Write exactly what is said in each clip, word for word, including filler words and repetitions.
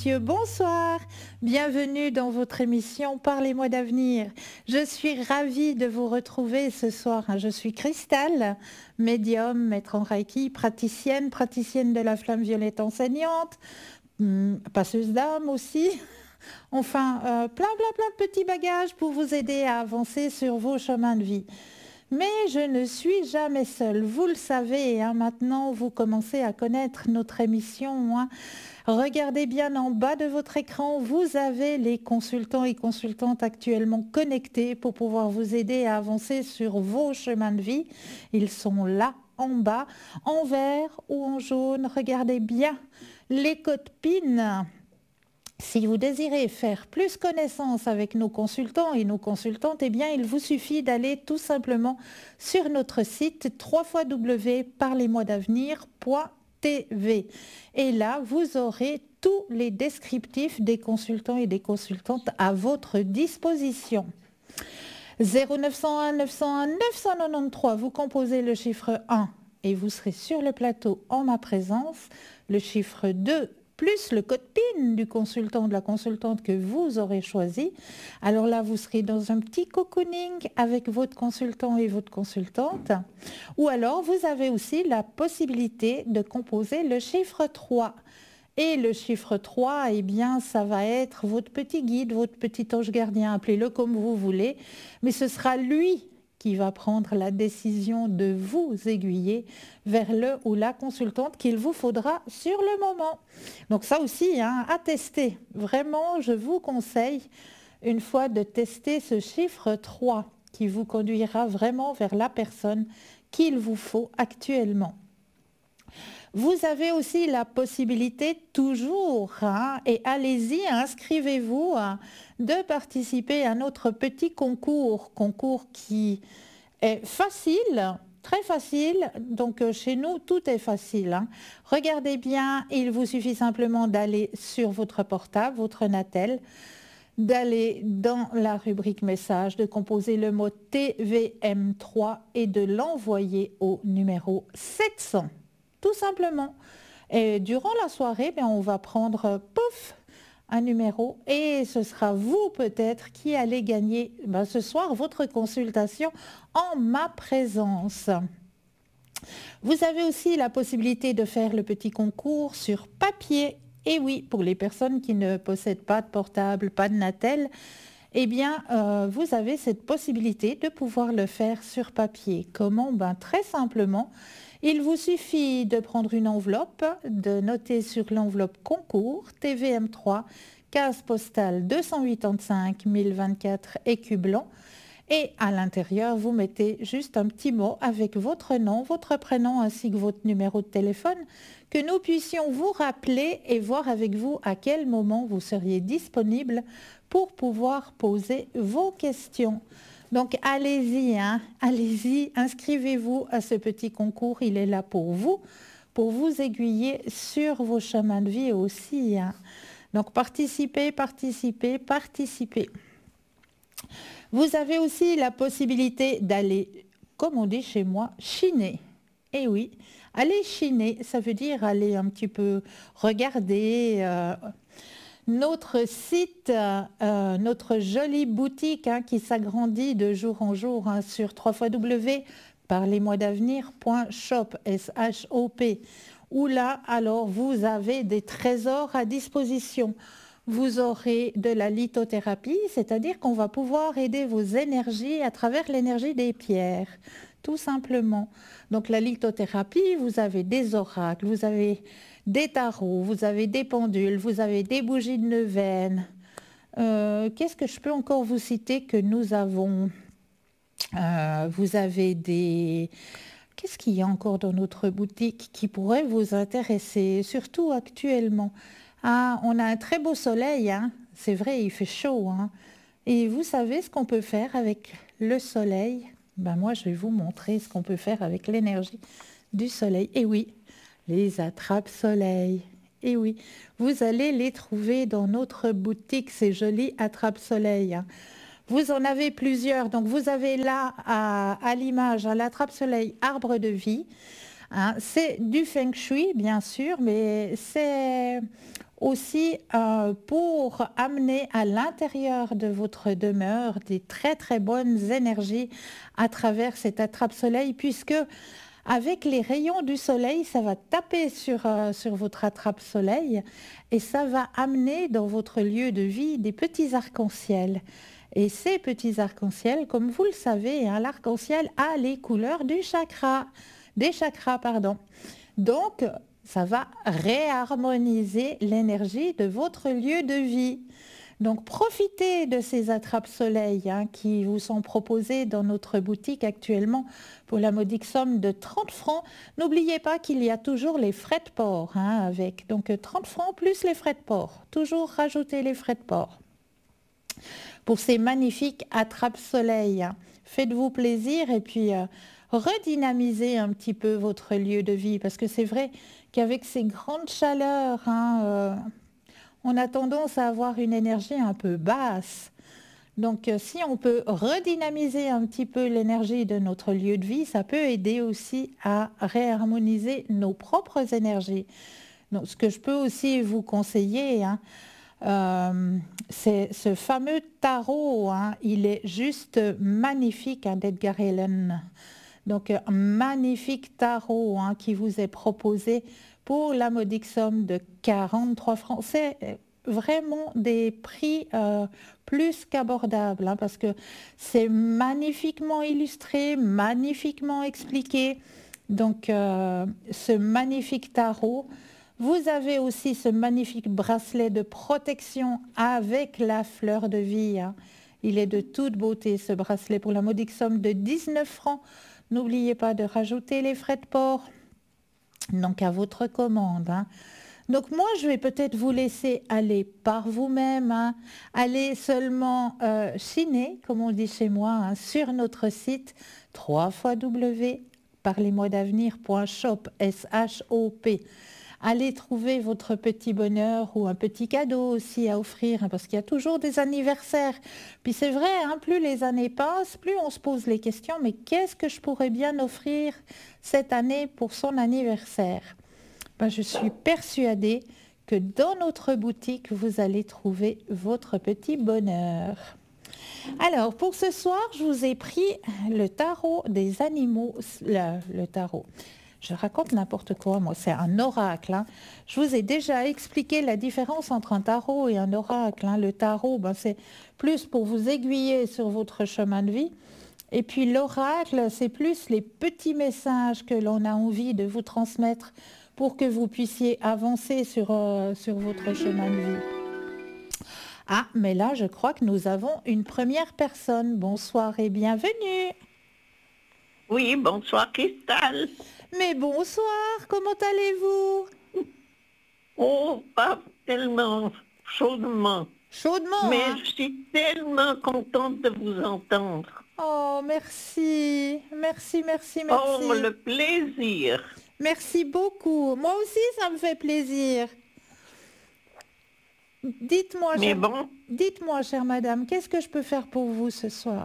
messieurs, bonsoir. Bienvenue dans votre émission Parlez-moi d'avenir. Je suis ravie de vous retrouver ce soir. Je suis Cristal, médium, maître en Reiki, praticienne, praticienne de la flamme violette enseignante, passeuse d'âme aussi. Enfin, euh, plein, plein, plein de petits bagages pour vous aider à avancer sur vos chemins de vie. Mais je ne suis jamais seule, vous le savez, hein, maintenant vous commencez à connaître notre émission. Hein. Regardez bien en bas de votre écran, vous avez les consultants et consultantes actuellement connectés pour pouvoir vous aider à avancer sur vos chemins de vie. Ils sont là, en bas, en vert ou en jaune. Regardez bien les codes P I N. Si vous désirez faire plus connaissance avec nos consultants et nos consultantes, eh bien, il vous suffit d'aller tout simplement sur notre site w w w point parlez moi d'avenir point t v. Et là, vous aurez tous les descriptifs des consultants et des consultantes à votre disposition. zéro neuf cent un neuf cent un neuf cent quatre-vingt-treize, vous composez le chiffre un et vous serez sur le plateau en ma présence. Le chiffre deux plus le code P I N du consultant ou de la consultante que vous aurez choisi. Alors là, vous serez dans un petit cocooning avec votre consultant et votre consultante. Ou alors, vous avez aussi la possibilité de composer le chiffre trois. Et le chiffre trois, eh bien, ça va être votre petit guide, votre petit ange gardien, appelez-le comme vous voulez. Mais ce sera lui qui va prendre la décision de vous aiguiller vers le ou la consultante qu'il vous faudra sur le moment. Donc ça aussi, hein, à tester. Vraiment, je vous conseille une fois de tester ce chiffre trois qui vous conduira vraiment vers la personne qu'il vous faut actuellement. Vous avez aussi la possibilité toujours, hein, et allez-y, inscrivez-vous, hein, de participer à notre petit concours, concours qui est facile, très facile, donc euh, chez nous tout est facile. Hein. Regardez bien, il vous suffit simplement d'aller sur votre portable, votre Natel, d'aller dans la rubrique message, de composer le mot T V M trois et de l'envoyer au numéro sept cents. Tout simplement. Et durant la soirée, bien, on va prendre, pouf, un numéro et ce sera vous peut-être qui allez gagner ben, ce soir votre consultation en ma présence. Vous avez aussi la possibilité de faire le petit concours sur papier. Et oui, pour les personnes qui ne possèdent pas de portable, pas de Natel, eh bien, euh, vous avez cette possibilité de pouvoir le faire sur papier. Comment? Ben, très simplement. Il vous suffit de prendre une enveloppe, de noter sur l'enveloppe concours T V M trois, case postale deux cent quatre-vingt-cinq mille vingt-quatre écus blancs et à l'intérieur vous mettez juste un petit mot avec votre nom, votre prénom ainsi que votre numéro de téléphone que nous puissions vous rappeler et voir avec vous à quel moment vous seriez disponible pour pouvoir poser vos questions. Donc allez-y, hein, allez-y, inscrivez-vous à ce petit concours, il est là pour vous, pour vous aiguiller sur vos chemins de vie aussi. Hein. Donc participez, participez, participez. Vous avez aussi la possibilité d'aller, comme on dit chez moi, chiner. Eh oui, aller chiner, ça veut dire aller un petit peu regarder... Euh, notre site, euh, notre jolie boutique hein, qui s'agrandit de jour en jour hein, sur w w w point parlez moi d'avenir point shop, S H O P, où là, alors, vous avez des trésors à disposition. Vous aurez de la lithothérapie, c'est-à-dire qu'on va pouvoir aider vos énergies à travers l'énergie des pierres, tout simplement. Donc la lithothérapie, vous avez des oracles, vous avez des tarots, vous avez des pendules, vous avez des bougies de neuvaine. Euh, qu'est-ce que je peux encore vous citer que nous avons euh, Vous avez des... Qu'est-ce qu'il y a encore dans notre boutique qui pourrait vous intéresser, surtout actuellement? Ah, on a un très beau soleil, hein. C'est vrai, il fait chaud. Hein. Et vous savez ce qu'on peut faire avec le soleil? Ben moi, je vais vous montrer ce qu'on peut faire avec l'énergie du soleil. Et oui, les attrape-soleil. Et oui, vous allez les trouver dans notre boutique, ces jolis attrape-soleil. Hein. Vous en avez plusieurs. Donc, vous avez là, à, à l'image, à l'attrape-soleil arbre de vie. Hein. C'est du feng shui, bien sûr, mais c'est aussi euh, pour amener à l'intérieur de votre demeure des très très bonnes énergies à travers cette attrape-soleil, puisque avec les rayons du soleil, ça va taper sur, euh, sur votre attrape-soleil et ça va amener dans votre lieu de vie des petits arcs-en-ciel. Et ces petits arcs-en-ciel, comme vous le savez, hein, l'arc-en-ciel a les couleurs du chakra, des chakras, pardon. Donc, ça va réharmoniser l'énergie de votre lieu de vie. Donc, profitez de ces attrape-soleil hein, qui vous sont proposés dans notre boutique actuellement pour la modique somme de trente francs. N'oubliez pas qu'il y a toujours les frais de port hein, avec. Donc, trente francs plus les frais de port. Toujours rajouter les frais de port. Pour ces magnifiques attrape-soleil, hein. Faites-vous plaisir et puis euh, redynamisez un petit peu votre lieu de vie parce que c'est vrai qu'avec ces grandes chaleurs, hein, euh, on a tendance à avoir une énergie un peu basse. Donc euh, si on peut redynamiser un petit peu l'énergie de notre lieu de vie, ça peut aider aussi à réharmoniser nos propres énergies. Donc ce que je peux aussi vous conseiller, hein, Euh, c'est ce fameux tarot, hein, il est juste magnifique hein, d'Edgar Allan. Donc un magnifique tarot hein, qui vous est proposé pour la modique somme de quarante-trois francs. C'est vraiment des prix euh, plus qu'abordables hein, parce que c'est magnifiquement illustré, magnifiquement expliqué. Donc euh, ce magnifique tarot. Vous avez aussi ce magnifique bracelet de protection avec la fleur de vie. Hein. Il est de toute beauté ce bracelet pour la modique somme de dix-neuf francs. N'oubliez pas de rajouter les frais de port. Donc à votre commande. Hein. Donc moi je vais peut-être vous laisser aller par vous-même. Hein. Allez seulement euh, chiner, comme on dit chez moi, hein, sur notre site w w w point parlez-moi d'avenir point shop. S H O P. Allez trouver votre petit bonheur ou un petit cadeau aussi à offrir, hein, parce qu'il y a toujours des anniversaires. Puis c'est vrai, hein, plus les années passent, plus on se pose les questions, mais qu'est-ce que je pourrais bien offrir cette année pour son anniversaire? Ben, je suis persuadée que dans notre boutique, vous allez trouver votre petit bonheur. Alors, pour ce soir, je vous ai pris le tarot des animaux, le, le tarot. Je raconte n'importe quoi, moi, c'est un oracle. Hein. Je vous ai déjà expliqué la différence entre un tarot et un oracle. Hein. Le tarot, ben, c'est plus pour vous aiguiller sur votre chemin de vie. Et puis l'oracle, c'est plus les petits messages que l'on a envie de vous transmettre pour que vous puissiez avancer sur, euh, sur votre chemin de vie. Ah, mais là, je crois que nous avons une première personne. Bonsoir et bienvenue. Oui, bonsoir Cristal. Mais bonsoir, comment allez-vous? Oh, pas tellement chaudement. Chaudement, Mais hein? je suis tellement contente de vous entendre. Oh, merci, merci, merci, merci. Oh, le plaisir. Merci beaucoup. Moi aussi, ça me fait plaisir. Dites-moi, Mais chère... bon, dites-moi, chère madame, qu'est-ce que je peux faire pour vous ce soir?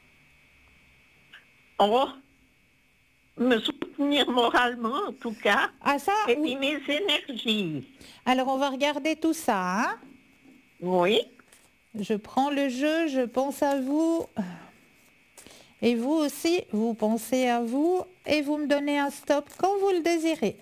oh, me soutenir moralement en tout cas, Ah ça, et oui. puis mes énergies. Alors, on va regarder tout ça, hein? Oui, Je prends le jeu, je pense à vous. Et vous aussi, vous pensez à vous et vous me donnez un stop quand vous le désirez.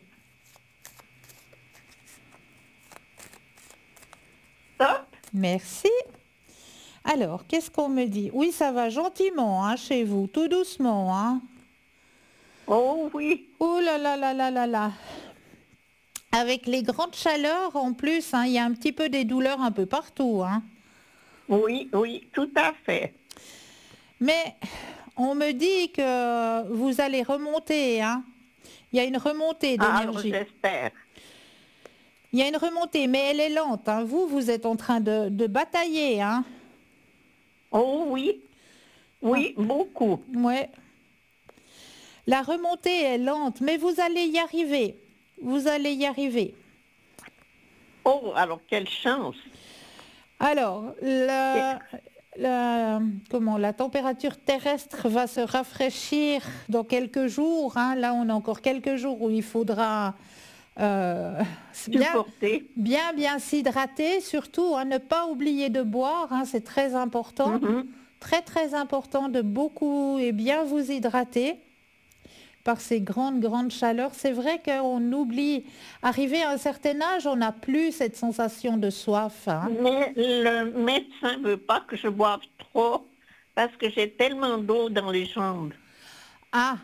stop. Merci. Alors, qu'est-ce qu'on me dit? Oui, ça va gentiment hein, chez vous, tout doucement. Hein. Oh oui, Oh là là là là là là. Avec les grandes chaleurs en plus, hein, il y a un petit peu des douleurs un peu partout. Hein. oui, oui, tout à fait. Mais on me dit que vous allez remonter. Hein. Il y a une remontée Ah, alors d'énergie. j'espère. Il y a une remontée, mais elle est lente. Hein. Vous, vous êtes en train de, de batailler. Hein. Oh oui, oui, beaucoup. Ouais. La remontée est lente, mais vous allez y arriver. Vous allez y arriver. Oh, alors quelle chance. Alors, la, la, comment, la température terrestre va se rafraîchir dans quelques jours. Hein. Là, on a encore quelques jours où il faudra euh, bien, supporter. bien, bien s'hydrater, surtout, hein, ne pas oublier de boire, hein, c'est très important, Mhm. très très important de beaucoup et bien vous hydrater par ces grandes, grandes chaleurs. C'est vrai qu'on oublie, arrivé à un certain âge, on n'a plus cette sensation de soif, hein. Mais le médecin ne veut pas que je boive trop parce que j'ai tellement d'eau dans les jambes. Ah,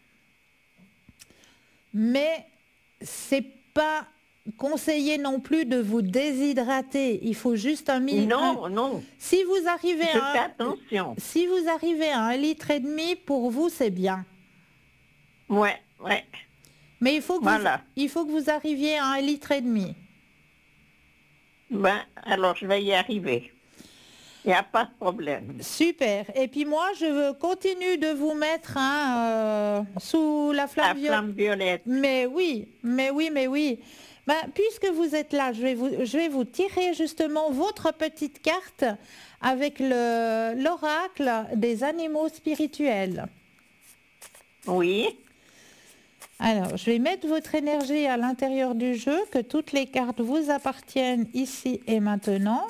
mais c'est pas conseillé non plus de vous déshydrater. Il faut juste un mi- un- Non, non, Si vous arrivez je à fais un, attention. si vous arrivez à un litre et demi, pour vous, c'est bien. Ouais, ouais, Mais il faut que vous, voilà. il faut que vous arriviez à un litre et demi. Ben, alors je vais y arriver. Il n'y a pas de problème. Super. Et puis moi, je veux- continue de vous mettre hein, euh, sous la flamme La violette. flamme violette. Mais oui, mais oui, mais oui. Ben, puisque vous êtes là, je vais vous, je vais vous tirer justement votre petite carte avec le, l'oracle des animaux spirituels. Oui, Alors, je vais mettre votre énergie à l'intérieur du jeu, que toutes les cartes vous appartiennent ici et maintenant.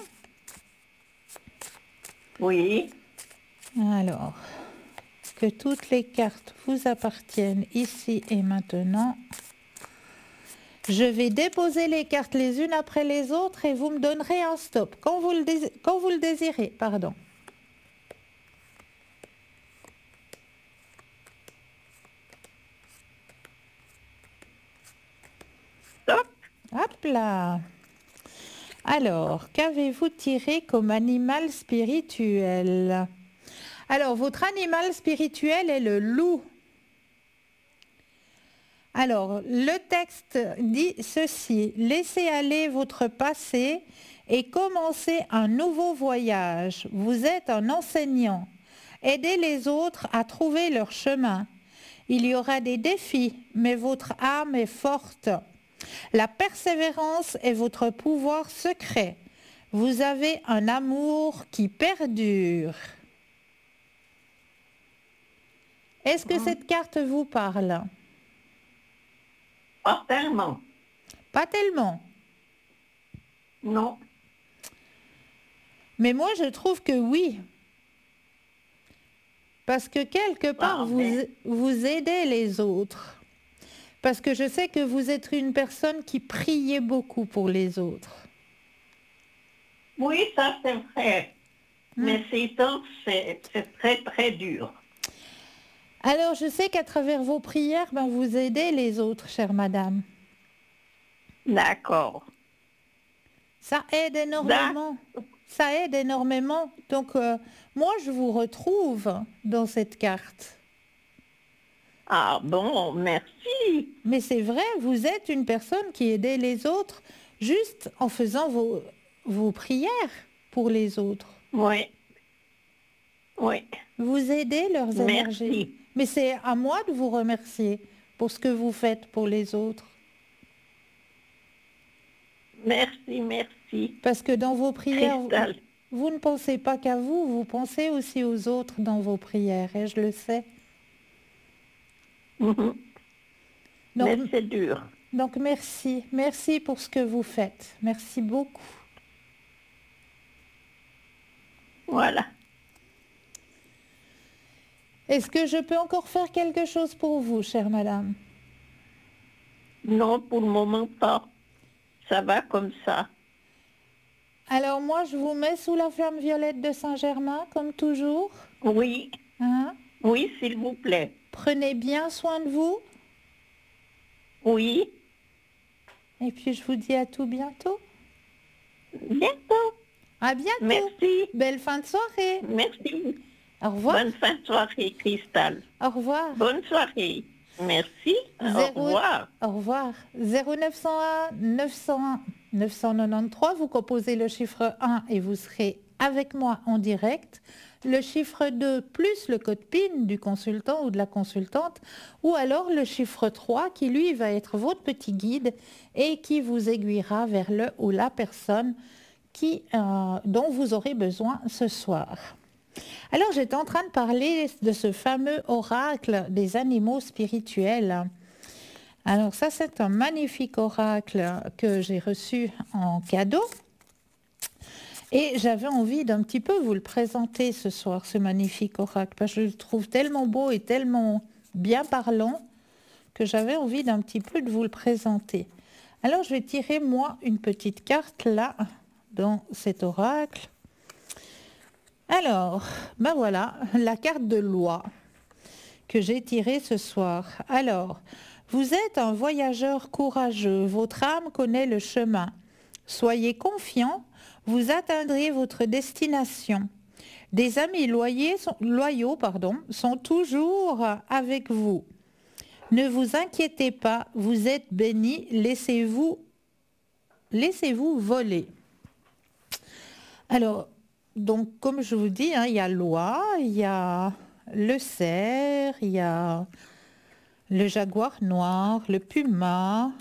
oui. Alors, que toutes les cartes vous appartiennent ici et maintenant. Je vais déposer les cartes les unes après les autres et vous me donnerez un stop quand vous le, dés- quand vous le désirez. Pardon. Stop. Hop là. Alors, qu'avez-vous tiré comme animal spirituel? Alors, votre animal spirituel est le loup. Alors, le texte dit ceci: laissez aller votre passé et commencez un nouveau voyage. Vous êtes un enseignant. Aidez les autres à trouver leur chemin. Il y aura des défis, mais votre âme est forte. La persévérance est votre pouvoir secret. Vous avez un amour qui perdure. Est-ce que cette carte vous parle? Pas tellement. Pas tellement. Non. Mais moi, je trouve que oui. Parce que quelque part, Ah, vous, mais- vous aidez les autres. Parce que je sais que vous êtes une personne qui priait beaucoup pour les autres. Oui, ça c'est vrai. Mais ces temps, c'est c'est très, très dur. Alors, je sais qu'à travers vos prières, ben, vous aidez les autres, chère madame. D'accord. Ça aide énormément. Ça aide énormément. Donc, euh, moi, je vous retrouve dans cette carte. Ah bon, merci. Mais c'est vrai, vous êtes une personne qui aidait les autres juste en faisant vos, vos prières pour les autres. Oui. Oui. Vous aidez leurs énergies. Merci. Mais c'est à moi de vous remercier pour ce que vous faites pour les autres. Merci, merci. Parce que dans vos prières, vous, Cristal. vous ne pensez pas qu'à vous, vous pensez aussi aux autres dans vos prières, et je le sais. Mhm. Donc, Mais c'est dur. donc merci, merci pour ce que vous faites. Merci beaucoup. Voilà. Est-ce que je peux encore faire quelque chose pour vous, chère madame? Non, pour le moment pas. Ça va comme ça. Alors moi, je vous mets sous la flamme violette de Saint-Germain, comme toujours. Oui, Hein? oui, s'il vous plaît. Prenez bien soin de vous. Oui, Et puis, je vous dis à tout bientôt. bientôt. À bientôt. Merci. Belle fin de soirée. Merci. Au revoir. Bonne fin de soirée, Cristal. Au revoir. Bonne soirée. Merci. Au Zéro- revoir. Au revoir. zéro neuf cent un neuf cent un neuf cent quatre-vingt-treize, vous composez le chiffre un et vous serez avec moi en direct. Le chiffre deux plus le code P I N du consultant ou de la consultante, ou alors le chiffre trois qui lui va être votre petit guide et qui vous aiguillera vers le ou la personne qui, euh, dont vous aurez besoin ce soir. Alors j'étais en train de parler de ce fameux oracle des animaux spirituels. Alors ça, c'est un magnifique oracle que j'ai reçu en cadeau. Et j'avais envie d'un petit peu vous le présenter ce soir, ce magnifique oracle, parce que je le trouve tellement beau et tellement bien parlant que j'avais envie d'un petit peu de vous le présenter. Alors je vais tirer moi une petite carte là, dans cet oracle. Alors, ben voilà, la carte de loi que j'ai tirée ce soir. Alors, vous êtes un voyageur courageux, votre âme connaît le chemin. Soyez confiant, vous atteindrez votre destination. Des amis loyaux, sont, loyaux pardon, sont toujours avec vous. Ne vous inquiétez pas, vous êtes bénis, laissez-vous laissez-vous voler. Alors, donc comme je vous dis, hein, il y a l'oie, il y a le cerf, il y a le jaguar noir, le puma.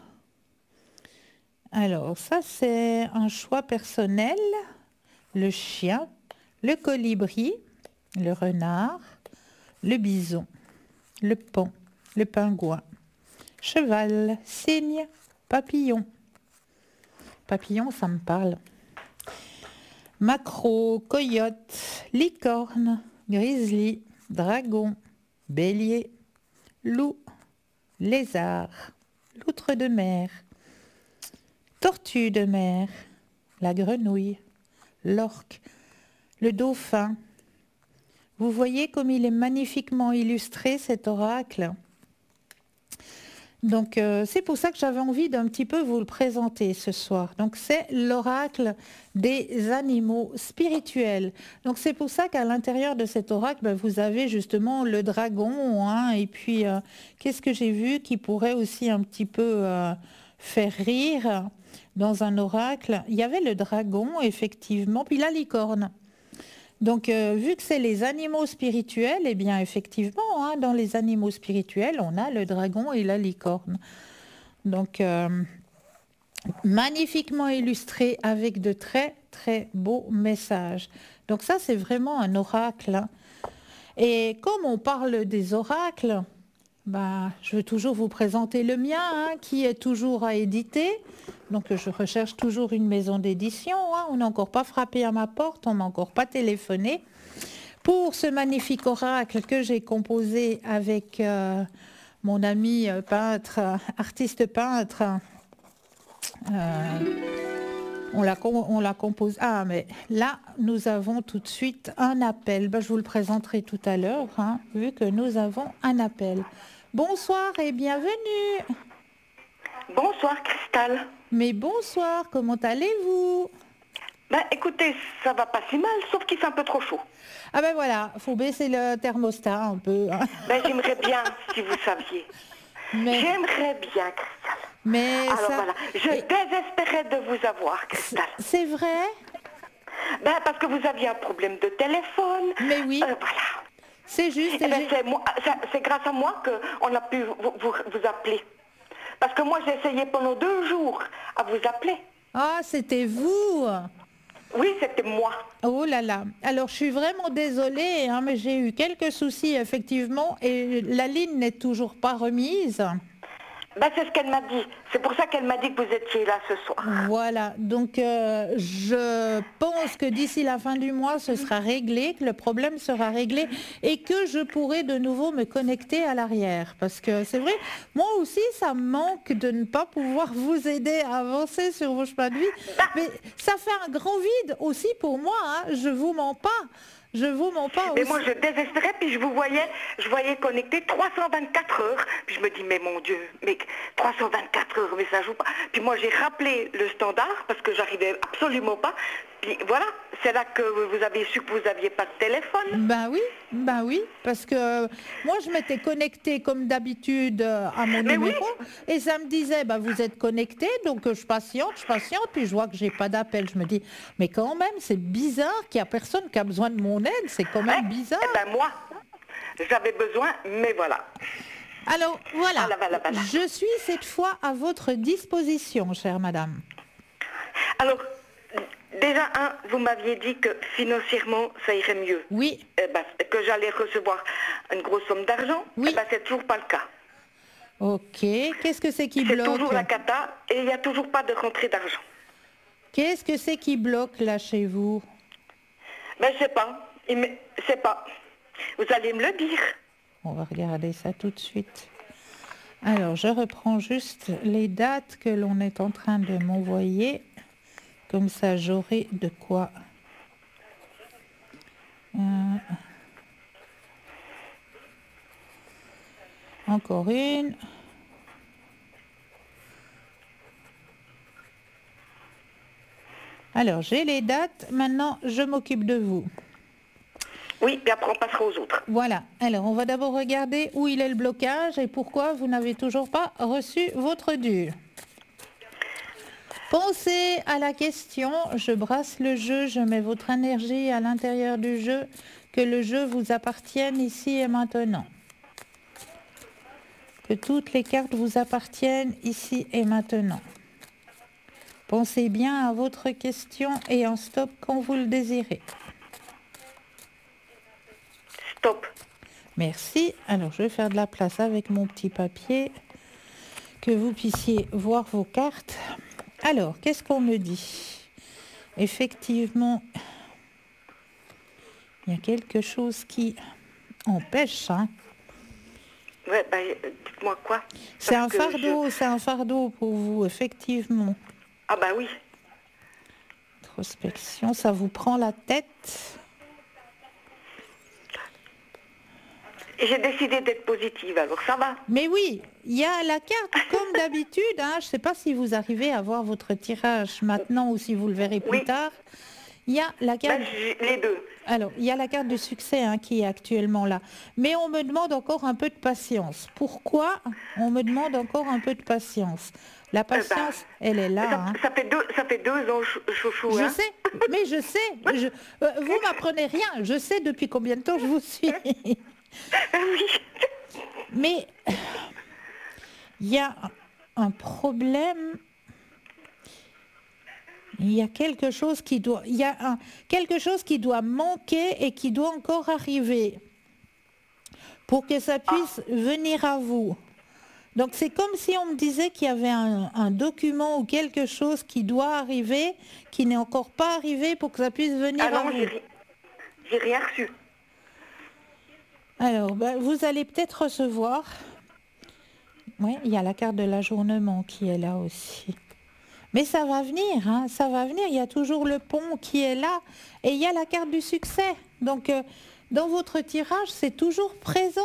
Alors ça c'est un choix personnel, le chien, le colibri, le renard, le bison, le paon, le pingouin, cheval, cygne, papillon. Papillon, ça me parle. Maquereau, coyote, licorne, grizzly, dragon, bélier, loup, lézard, loutre de mer, tortue de mer, la grenouille, l'orque, le dauphin. Vous voyez comme il est magnifiquement illustré cet oracle. Donc euh, c'est pour ça que j'avais envie d'un petit peu vous le présenter ce soir. Donc c'est l'oracle des animaux spirituels. Donc c'est pour ça qu'à l'intérieur de cet oracle, ben, vous avez justement le dragon. Hein, et puis euh, qu'est-ce que j'ai vu qui pourrait aussi un petit peu euh, faire rire dans un oracle? Il y avait le dragon effectivement, puis la licorne. Donc, euh, vu que c'est les animaux spirituels, eh bien, effectivement, hein, dans les animaux spirituels, on a le dragon et la licorne. Donc, euh, magnifiquement illustré avec de très, très beaux messages. Donc, ça, c'est vraiment un oracle. Hein. Et comme on parle des oracles, bah, je veux toujours vous présenter le mien, hein, qui est toujours à éditer. Donc je recherche toujours une maison d'édition. Hein. On n'a encore pas frappé à ma porte, on m'a encore pas téléphoné. Pour ce magnifique oracle que j'ai composé avec euh, mon ami peintre, artiste peintre, euh, on l'a on l'a composé. Ah, mais là, nous avons tout de suite un appel. Ben, je vous le présenterai tout à l'heure, hein, vu que nous avons un appel. Bonsoir et bienvenue. Bonsoir Christelle. Mais bonsoir, comment allez-vous? Ben écoutez, ça va pas si mal, sauf qu'il fait un peu trop chaud. Ah ben voilà, faut baisser le thermostat un peu. Hein. Ben j'aimerais bien, si vous saviez. Mais... J'aimerais bien, Christelle. Mais Alors ça... voilà, je Et... désespérais de vous avoir, Christelle. C'est vrai? Ben parce que vous aviez un problème de téléphone. Mais oui. Euh, voilà. C'est juste. Eh ben, c'est, moi, c'est, c'est grâce à moi qu'on a pu vous, vous, vous appeler. Parce que moi, j'ai essayé pendant deux jours à vous appeler. Ah, c'était vous? Oui, c'était moi. Oh là là. Alors, je suis vraiment désolée, hein, mais j'ai eu quelques soucis, effectivement, et la ligne n'est toujours pas remise. Ben, c'est ce qu'elle m'a dit. C'est pour ça qu'elle m'a dit que vous étiez là ce soir. Voilà. Donc, euh, je pense que d'ici la fin du mois, ce sera réglé, que le problème sera réglé et que je pourrai de nouveau me connecter à l'arrière. Parce que c'est vrai, moi aussi, ça me manque de ne pas pouvoir vous aider à avancer sur vos chemins de vie. Mais ça fait un grand vide aussi pour moi. Hein. Je vous mens pas. Je vous mens pas. Mais aussi. moi, je désespérais, puis je vous voyais, je voyais connecté trois cent vingt-quatre heures. Puis je me dis, mais mon Dieu, mais trois cent vingt-quatre heures, mais ça joue pas. Puis moi, j'ai rappelé le standard, parce que j'arrivais absolument pas. Puis voilà, c'est là que vous avez su que vous n'aviez pas de téléphone. Ben oui, ben oui, parce que moi, je m'étais connectée comme d'habitude à mon mais numéro, oui. et ça me disait, ben, vous êtes connecté, donc je patiente, je patiente, puis je vois que j'ai pas d'appel. Je me dis, mais quand même, c'est bizarre qu'il n'y a personne qui a besoin de mon aide, c'est quand même eh, bizarre. Eh ben moi, j'avais besoin, mais voilà. Alors, voilà, voilà, voilà, voilà. Je suis cette fois à votre disposition, chère madame. Alors, déjà, un, vous m'aviez dit que financièrement, ça irait mieux. Oui. Eh ben, que j'allais recevoir une grosse somme d'argent. Oui. Eh ben, c'est toujours pas le cas. Ok. Qu'est-ce que c'est qui C'est bloque? toujours la cata et il n'y a toujours pas de rentrée d'argent. Qu'est-ce que c'est qui bloque là chez vous? Ben, je sais pas. Il me... Je sais pas. Vous allez me le dire. On va regarder ça tout de suite. Alors, je reprends juste les dates que l'on est en train de m'envoyer. Comme ça, j'aurai de quoi... Euh, Encore une. Alors, j'ai les dates. Maintenant, je m'occupe de vous. Oui, puis après on passera aux autres. Voilà. Alors, on va d'abord regarder où il est le blocage et pourquoi vous n'avez toujours pas reçu votre dû. Pensez à la question, je brasse le jeu, je mets votre énergie à l'intérieur du jeu, que le jeu vous appartienne ici et maintenant. Que toutes les cartes vous appartiennent ici et maintenant. Pensez bien à votre question et en stop quand vous le désirez. Stop. Merci. Alors, je vais faire de la place avec mon petit papier, que vous puissiez voir vos cartes. Alors, qu'est-ce qu'on me dit? Effectivement, il y a quelque chose qui empêche. Hein. Ouais, ben, dites-moi quoi. C'est un Parce que fardeau, je- c'est un fardeau pour vous, effectivement. Ah ben oui. Introspection, ça vous prend la tête. Et j'ai décidé d'être positive, alors ça va. Mais oui, il y a la carte comme d'habitude. Hein, je ne sais pas si vous arrivez à voir votre tirage maintenant ou si vous le verrez plus Oui. tard. Il y a la carte. Ben, j'ai les deux. Alors, il y a la carte du succès hein, qui est actuellement là. Mais on me demande encore un peu de patience. Pourquoi on me demande encore un peu de patience? La patience, elle est là. Ça, hein. ça fait deux, ça fait deux ans, chou- chouchou. Je hein. sais, mais je sais. Je, euh, vous m'apprenez rien. Je sais depuis combien de temps je vous suis. Oui. Mais il y a un problème. Il y a quelque chose qui doit, il y a un, quelque chose qui doit manquer et qui doit encore arriver pour que ça puisse venir à vous. Donc c'est comme si on me disait qu'il y avait un, un document ou quelque chose qui doit arriver, qui n'est encore pas arrivé pour que ça puisse venir Ah à non, vous. j'ai ri- j'ai rien reçu. Alors, ben, vous allez peut-être recevoir. Oui, il y a la carte de l'ajournement qui est là aussi. Mais ça va venir, hein, ça va venir. Il y a toujours le pont qui est là et il y a la carte du succès. Donc, euh, dans votre tirage, c'est toujours présent.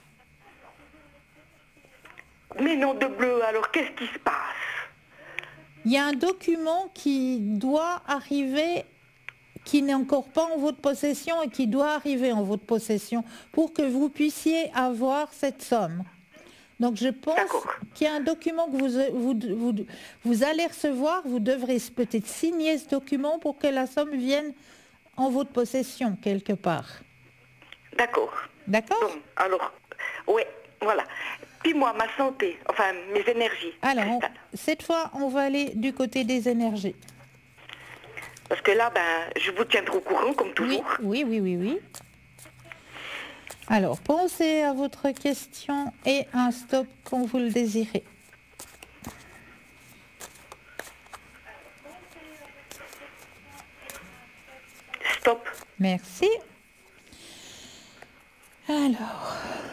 Mais non de bleu, alors qu'est-ce qui se passe? Il y a un document qui doit arriver, qui n'est encore pas en votre possession et qui doit arriver en votre possession pour que vous puissiez avoir cette somme. Donc je pense D'accord. qu'il y a un document que vous, vous, vous, vous allez recevoir, vous devrez peut-être signer ce document pour que la somme vienne en votre possession quelque part. D'accord. D'accord? Bon, alors, ouais, voilà. Puis moi, ma santé, enfin mes énergies. Alors, on- Cristal. cette fois, on va aller du côté des énergies. Parce que là, ben, je vous tiendrai au courant, comme Oui, toujours. oui, oui, oui, oui. Alors, pensez à votre question et un stop quand vous le désirez. Stop. Merci. Alors,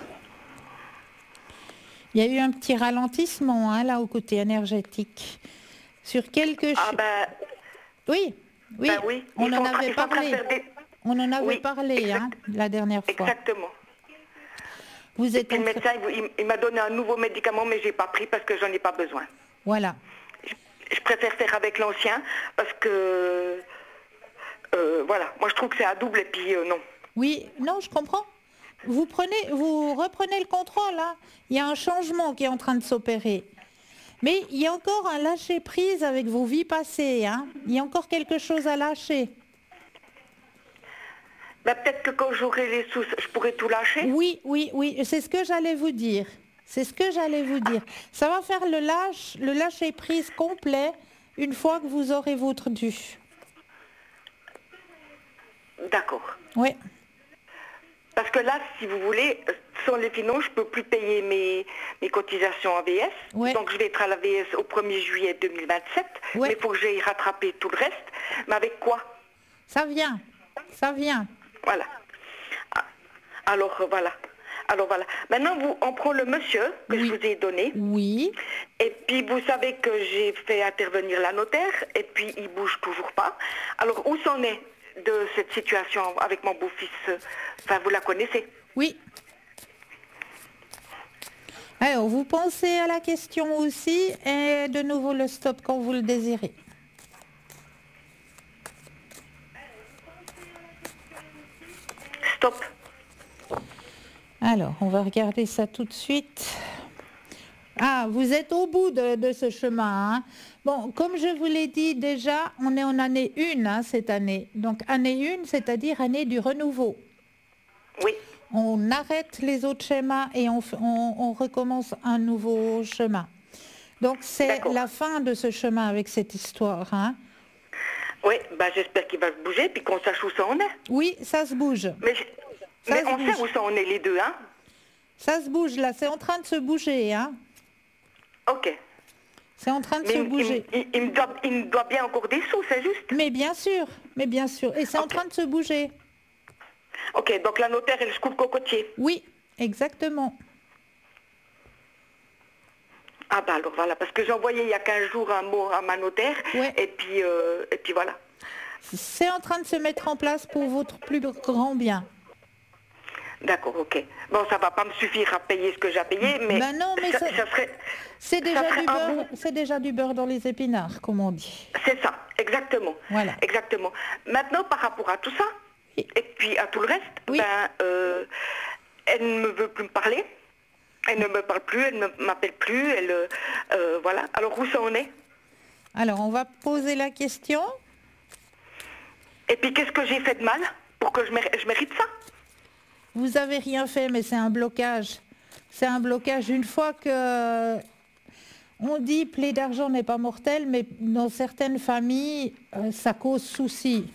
il y a eu un petit ralentissement hein, là au côté énergétique. Sur quelque Ah chose. ben, Oui, oui, ben oui. on ils en sont tra- avait ils sont en train de parlé. faire des- On en avait Oui, parlé exact- hein, la dernière fois. Exactement. Vous Et êtes puis en le train- médecin, il, il- il m'a donné un nouveau médicament, mais j'ai pas pris parce que j'en ai pas besoin. Voilà. Je préfère faire avec l'ancien parce que, euh, voilà, moi je trouve que c'est à double et puis euh, non. Oui, non, je comprends. Vous prenez, vous reprenez le contrôle. Hein. Il y a un changement qui est en train de s'opérer. Mais il y a encore un lâcher prise avec vos vies passées. Hein. Il y a encore quelque chose à lâcher. Ben, peut-être que quand j'aurai les sous, je pourrai tout lâcher. Oui, oui, oui, c'est ce que j'allais vous dire. C'est ce que j'allais vous dire. Ça va faire le lâche, le lâcher prise complet une fois que vous aurez votre dû. D'accord. Oui. Parce que là, si vous voulez, sans les finances, je ne peux plus payer mes, mes cotisations A V S. Ouais. Donc je vais être à l'A V S au premier juillet deux mille vingt-sept. Ouais. Mais il faut que j'aille rattraper tout le reste. Mais avec quoi? Ça vient, ça vient. Voilà. Ah, Alors euh, voilà. Alors voilà. Maintenant, vous, on prend le monsieur que Oui. je vous ai donné. Oui, Et puis vous savez que j'ai fait intervenir la notaire. Et puis il bouge toujours pas. Alors où s'en est de cette situation avec mon beau-fils? Enfin, vous la connaissez. oui. Alors, vous pensez à la question aussi et de nouveau le stop quand vous le désirez. Stop. Alors, on va regarder ça tout de suite. Ah, vous êtes au bout de, de ce chemin. Hein. Bon, comme je vous l'ai dit déjà, on est en année une hein, cette année. Donc, année une, c'est-à-dire année du renouveau. Oui. On arrête les autres schémas et on, f- on- on recommence un nouveau chemin. Donc, c'est D'accord. la fin de ce chemin avec cette histoire. Hein. Oui, bah, j'espère qu'il va se bouger puis qu'on sache où ça en est. Oui, ça se bouge. Mais, je- Ça mais se on bouge. sait où ça en est les deux, hein? Ça se bouge là, c'est en train de se bouger. Hein. Ok. C'est en train de Mais se il, bouger. il- il- il me doit, il me doit bien encore des sous, c'est juste? Mais bien sûr, mais bien sûr. Et c'est en Ok. train de se bouger. Ok, donc la notaire, elle se coupe cocotier. Oui, exactement. Ah bah alors voilà, parce que j'ai envoyé il y a quinze jours un mot à ma notaire, Ouais. et puis euh, et puis voilà. C'est en train de se mettre en place pour votre plus grand bien. D'accord, ok. Bon, ça va pas me suffire à payer ce que j'ai payé, mais, Ben non, mais ça, ça- ça serait... C'est déjà, serait du un beurre, bon- c'est déjà du beurre dans les épinards, comme on dit. C'est ça, exactement. Voilà. Exactement. Maintenant, par rapport à tout ça, Oui. et puis à tout le reste, Oui. ben, euh, elle ne veut plus me parler. Elle ne me parle plus, elle ne m'appelle plus, elle... euh, euh, voilà. Alors, où ça en est? Alors, on va poser la question. Et puis, qu'est-ce que j'ai fait de mal pour que je, mér- je mérite ça? Vous avez rien fait, mais c'est un blocage. C'est un blocage. Une fois que on dit plaie d'argent n'est pas mortelle, mais dans certaines familles, euh, ça cause souci.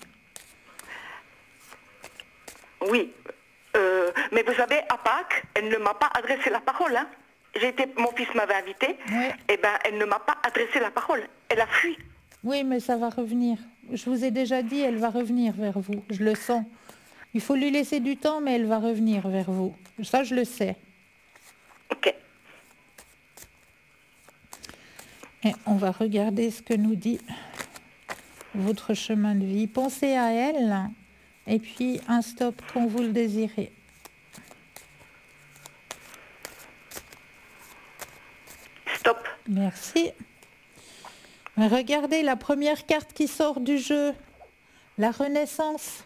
Oui. Euh, mais vous savez, à Pâques, elle ne m'a pas adressé la parole. Hein. J'ai été, mon fils m'avait invité, Ouais. et ben, elle ne m'a pas adressé la parole. Elle a fui. Oui, mais ça va revenir. Je vous ai déjà dit, elle va revenir vers vous. Je le sens. Il faut lui laisser du temps, mais elle va revenir vers vous. Ça, je le sais. Ok. Et on va regarder ce que nous dit votre chemin de vie. Pensez à elle et puis un stop quand vous le désirez. Stop. Merci. Regardez la première carte qui sort du jeu. La Renaissance.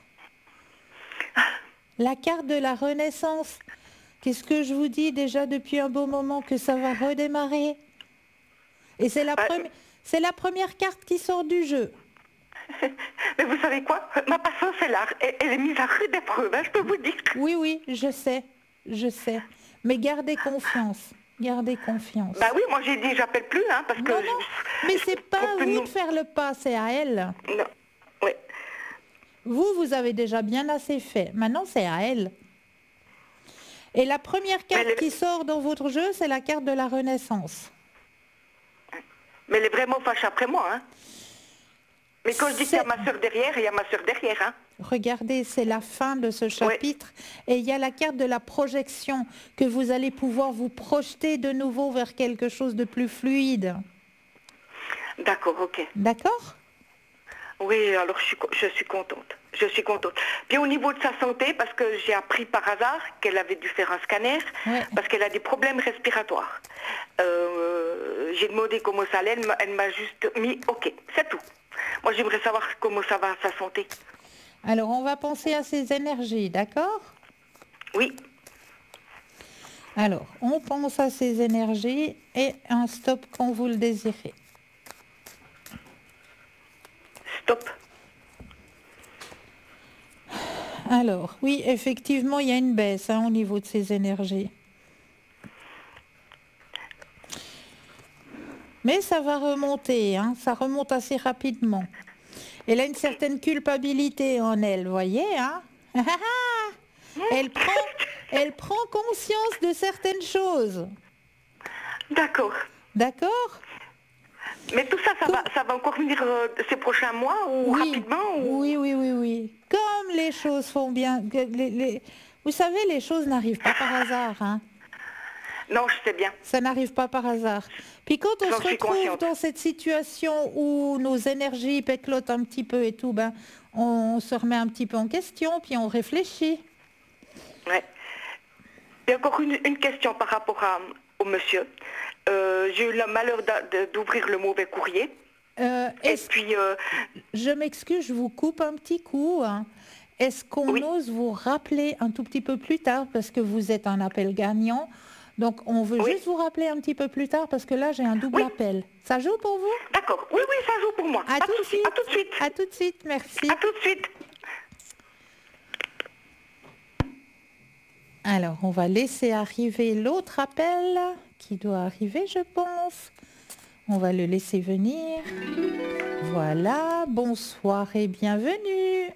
La carte de la Renaissance. Qu'est-ce que je vous dis déjà depuis un beau moment que ça va redémarrer. Et c'est la, Bah, premi- c'est la première carte qui sort du jeu. Mais vous savez quoi? Ma patience est là. Elle, elle est mise à rude épreuve, hein, je peux vous dire. Oui, oui, je sais, je sais. Mais gardez confiance, gardez confiance. Bah oui, moi j'ai dit j'appelle plus, hein, parce que... non, je- non, mais c'est pas compte à tenu- vous de faire le pas, c'est à elle. Non. Oui. Vous, vous avez déjà bien assez fait. Maintenant, c'est à elle. Et la première carte Mais le- qui sort dans votre jeu, c'est la carte de la Renaissance. Mais elle est vraiment fâchée après moi, hein. Mais quand je dis qu'il y a C'est- ma soeur derrière, il y a ma soeur derrière, hein. Regardez, c'est la fin de ce chapitre. Et il y a la carte de la projection, que vous allez pouvoir vous projeter de nouveau vers quelque chose de plus fluide. D'accord, ok. D'accord ? Oui, alors je suis, co- je suis contente. Je suis contente. Puis au niveau de sa santé, parce que j'ai appris par hasard qu'elle avait dû faire un scanner, Ouais. parce qu'elle a des problèmes respiratoires. Euh, j'ai demandé comment ça allait, elle m'a- elle m'a juste mis OK, c'est tout. Moi j'aimerais savoir comment ça va sa santé. Alors, on va penser à ces énergies, d'accord ? Oui, Alors, on pense à ces énergies et un stop quand vous le désirez. stop. Alors, oui, effectivement, il y a une baisse hein, au niveau de ces énergies. Mais ça va remonter, hein, ça remonte assez rapidement. Elle a une certaine culpabilité en elle, voyez, hein. Elle prend, Elle prend conscience de certaines choses. D'accord. D'accord ? Mais tout ça, ça, Comme... va, ça va encore venir euh, ces prochains mois ou oui. rapidement ou... Oui, oui, oui, oui. Comme les choses font bien... Les, les... Vous savez, les choses n'arrivent pas par hasard. Hein. Non, je sais bien. Ça n'arrive pas par hasard. Puis quand on J'en se suis retrouve consciente. dans cette situation où nos énergies péclotent un petit peu et tout, ben, on se remet un petit peu en question, puis on réfléchit. Ouais. Et encore une, une question par rapport à, au monsieur. Euh, j'ai eu le malheur d'ouvrir le mauvais courrier. Euh, et puis... Euh... Je m'excuse, je vous coupe un petit coup. Hein. Est-ce qu'on oui. ose vous rappeler un tout petit peu plus tard, parce que vous êtes un appel gagnant. Donc on veut oui. juste vous rappeler un petit peu plus tard, parce que là j'ai un double oui. appel. Ça joue pour vous? D'accord. Oui, oui, ça joue pour moi. À, Pas tout, de suite. à tout de suite. À tout de suite, merci. À tout de suite. Alors, on va laisser arriver l'autre appel qui doit arriver, je pense. On va le laisser venir. Voilà, bonsoir et bienvenue.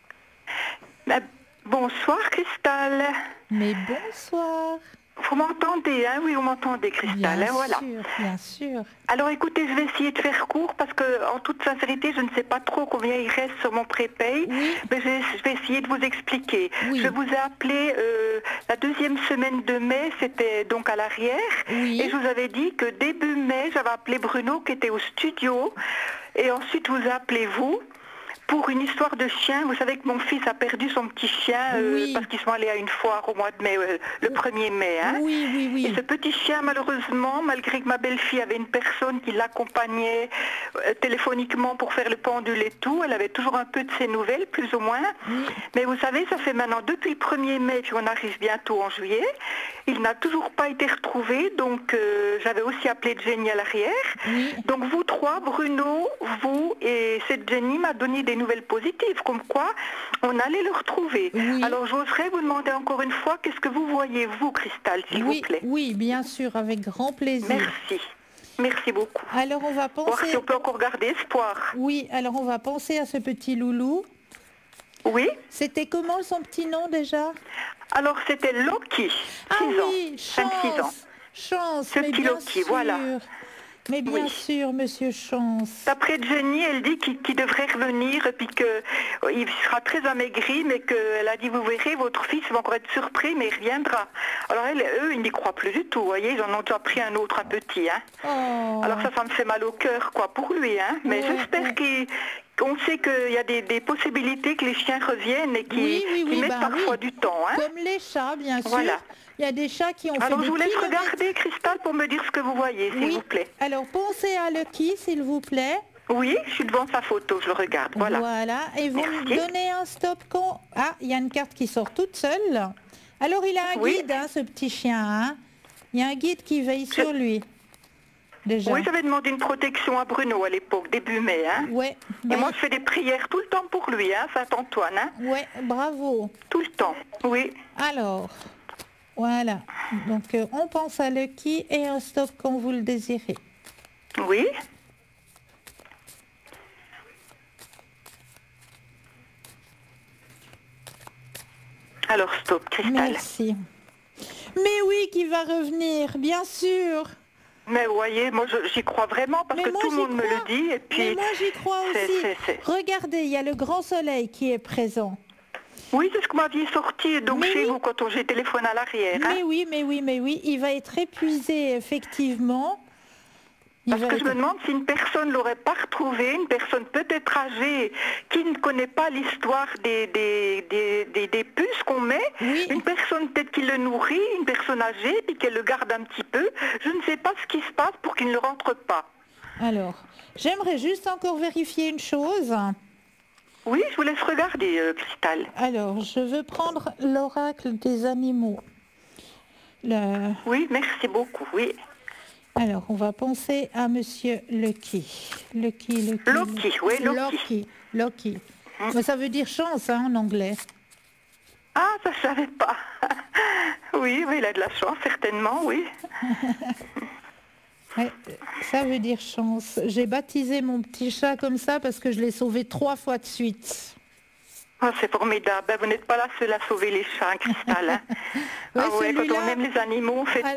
Bah, bonsoir, Cristal. Mais bonsoir. Vous m'entendez, hein? Oui, vous m'entendez, Cristal. Bien hein, sûr, voilà. bien sûr. Alors, écoutez, je vais essayer de faire court parce que, en toute sincérité, je ne sais pas trop combien il reste sur mon prépaye, oui. mais je, je vais essayer de vous expliquer. Oui. Je vous ai appelé euh, la deuxième semaine de mai, c'était donc à l'arrière, oui. et je vous avais dit que début mai, j'avais appelé Bruno qui était au studio, et ensuite vous appelez vous. Pour une histoire de chien, vous savez que mon fils a perdu son petit chien euh, oui. parce qu'ils sont allés à une foire au mois de mai, euh, le premier mai. Hein. Oui, oui, oui. Et ce petit chien, malheureusement, malgré que ma belle-fille avait une personne qui l'accompagnait euh, téléphoniquement pour faire le pendule et tout, elle avait toujours un peu de ses nouvelles, plus ou moins. Oui. Mais vous savez, ça fait maintenant depuis le premier mai, puis on arrive bientôt en juillet. Il n'a toujours pas été retrouvé, donc euh, j'avais aussi appelé Jenny à l'arrière. Oui. Donc vous trois, Bruno, vous et cette Jenny m'a donné des nouvelles positives, comme quoi on allait le retrouver. Oui. Alors j'oserais vous demander encore une fois, qu'est-ce que vous voyez, vous, Cristal, s'il oui, vous plaît? Oui, bien sûr, avec grand plaisir. Merci. Merci beaucoup. Alors on va penser... Voir si on peut encore garder espoir. Oui, alors on va penser à ce petit loulou. Oui. C'était comment son petit nom déjà? Alors c'était Loki, six ah, ans, oui, cinq-six ans. Chance, Ce mais petit bien Loki, sûr. voilà. Mais bien oui. sûr, Monsieur Chance. D'après Jenny, elle dit qu'il, qu'il devrait revenir et puis qu'il sera très amaigri, mais qu'elle a dit, vous verrez, votre fils va encore être surpris, mais il reviendra. Alors elle, eux, ils n'y croient plus du tout, vous voyez, ils en ont déjà pris un autre, un petit. Hein. Oh. Alors ça, ça me fait mal au cœur, quoi, pour lui. Hein. Mais ouais, j'espère ouais. qu'il... On sait qu'il y a des, des possibilités que les chiens reviennent et qui, oui, oui, oui, qui mettent bah, parfois oui. du temps. Hein. Comme les chats, bien sûr. Voilà. Il y a des chats qui ont Alors, fait je vous des laisse kilomètres. regarder, Cristal, pour me dire ce que vous voyez, s'il oui. vous plaît. Alors, pensez à Lucky, s'il vous plaît. Oui, je suis devant sa photo, je le regarde. Voilà. Voilà. Et vous Merci. me donnez un stop quand... Ah, il y a une carte qui sort toute seule. Alors, il a un oui. guide, hein, ce petit chien. Hein. Il y a un guide qui veille je... sur lui. Déjà. Oui, j'avais demandé une protection à Bruno à l'époque, début mai. Hein. Ouais, bah, Et moi, il... je fais des prières tout le temps pour lui, hein, Saint-Antoine. Hein. Ouais, bravo. Tout le temps, oui. Alors, voilà. Donc, euh, on pense à Lucky et un stop quand vous le désirez. Oui. Alors, stop, Cristal. Merci. Mais oui, qui va revenir, bien sûr. Mais vous voyez, moi j'y crois vraiment parce mais que moi, tout le monde crois. me le dit. Et puis, mais moi j'y crois c'est, aussi. c'est, c'est... Regardez, il y a le grand soleil qui est présent. Oui, c'est ce que vous m'aviez sorti donc mais chez oui. vous quand j'ai téléphoné à l'arrière. Mais hein. oui, mais oui, mais oui. Il va être épuisé, effectivement. Il Parce que être... je me demande si une personne ne l'aurait pas retrouvé, une personne peut-être âgée, qui ne connaît pas l'histoire des, des, des, des, des puces qu'on met, oui. une personne peut-être qui le nourrit, une personne âgée, puis qu'elle le garde un petit peu. Je ne sais pas ce qui se passe pour qu'il ne rentre pas. Alors, j'aimerais juste encore vérifier une chose. Oui, je vous laisse regarder, euh, Cristal. Alors, je veux prendre l'oracle des animaux. Le... Oui, merci beaucoup, oui. Alors, on va penser à Monsieur Lucky. Lucky, Lucky. Loki, oui, Loki. Loki, Loki. Hum. Mais ça veut dire chance, hein, en anglais. Ah, ça je savais pas. oui, oui, il a de la chance, certainement, oui. ouais, ça veut dire chance. J'ai baptisé mon petit chat comme ça parce que je l'ai sauvé trois fois de suite. Oh, c'est formidable. Ben, vous n'êtes pas la seule à sauver les chats, Cristal. Hein. Ouais, ah ouais, quand celui-là- on aime les animaux, on fait Ah,